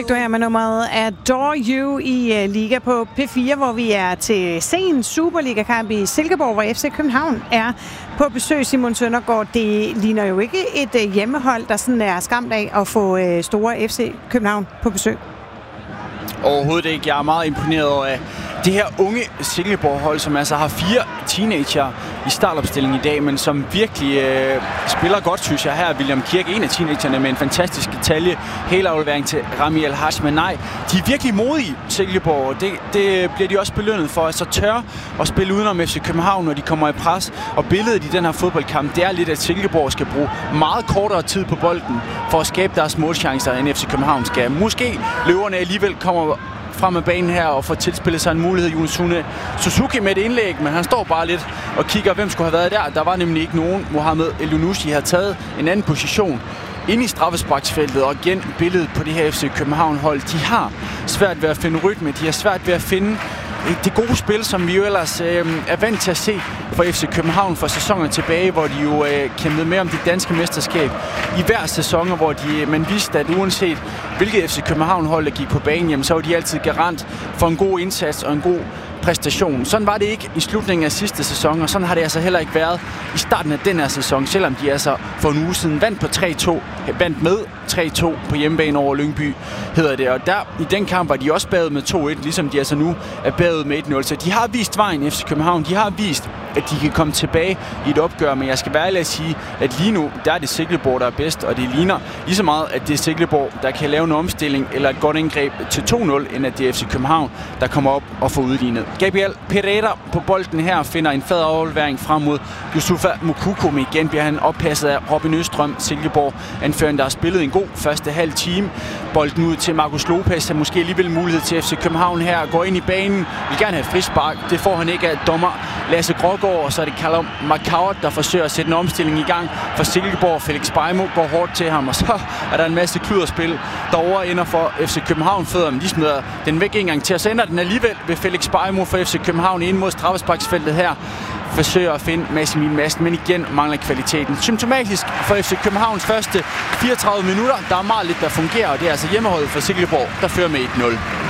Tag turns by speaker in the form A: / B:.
A: Fik du her med nummeret Adore You i Liga på P4, hvor vi er til sen Superliga-kamp i Silkeborg, hvor FC København er på besøg. Simon Søndergaard, det ligner jo ikke et hjemmehold, der sådan er skræmt af at få store FC København på besøg.
B: Overhovedet ikke. Jeg er meget imponeret over det her unge Silkeborg-hold, som altså har 4 teenager i startopstillingen i dag, men som virkelig spiller godt, synes jeg. Her er William Kirk, en af teenagerne, med en fantastisk detalje. Hele aflevering til Rami El Haj, men nej, de er virkelig modige, Silkeborg, og det bliver de også belønnet for. Altså tør at spille udenom FC København, når de kommer i pres. Og billedet i den her fodboldkamp, det er lidt, at Silkeborg skal bruge meget kortere tid på bolden for at skabe deres målchancer, end FC København skal. Måske løverne alligevel kommer frem af banen her og får tilspillet sig en mulighed. Younouss Suzuki med et indlæg, men han står bare lidt og kigger, hvem skulle have været der. Der var nemlig ikke nogen. Mohamed Elyounoussi har taget en anden position inde i straffesparksfeltet, og igen billedet på det her FC København-hold. De har svært ved at finde rytme, de har svært ved at finde det gode spil, som vi jo ellers er vant til at se fra FC København for sæsoner tilbage, hvor de jo kæmpede med om det danske mesterskab i hver sæson, hvor man vidste, at uanset hvilket FC København-hold, der gik på banen, jamen, så var de altid garant for en god indsats og en god præstation. Sådan var det ikke i slutningen af sidste sæson, og sådan har det altså heller ikke været i starten af den her sæson, selvom de altså for en uge siden vandt med 3-2 på hjemmebane over Lyngby, hedder det. Og der i den kamp var de også bagud med 2-1, ligesom de altså nu er bagud med 1-0. Så de har vist vejen, FC København. De har vist, at de kan komme tilbage i et opgør, men jeg skal være ærlig at sige, at lige nu, der er det Silkeborg, der er bedst, og det ligner lige så meget, at det er Silkeborg, der kan lave en omstilling eller et godt indgreb til 2-0, end at det er FC København, der kommer op og får udlignet. Gabriel Pereira på bolden her finder en fed aflevering frem mod Yusufa Moukoko, men igen bliver han oppasset af Robin Østrøm, Silkeborg anføreren, der har spillet en god første halv time. Bolden ud til Marcus Lopez, der måske alligevel mulighed til FC København her, går ind i banen, vil gerne have frispark, det får han ikke af dommer Lasse Grågaard, og så er det Callum McCourt, der forsøger at sætte en omstilling i gang for Silkeborg. Felix Beimo går hårdt til ham, og så er der en masse kluderspil derovre ender for FC København fødder, men de smider den væk en gang til, og så ender den alligevel ved Felix Beimo for FC København ind mod straffesparksfeltet her. Forsøger at finde Massimil Madsen, men igen mangler kvaliteten. Symptomatisk for FC Københavns første 34 minutter. Der er meget lidt, der fungerer, og det er altså hjemmeholdet for Silkeborg, der fører med 1-0.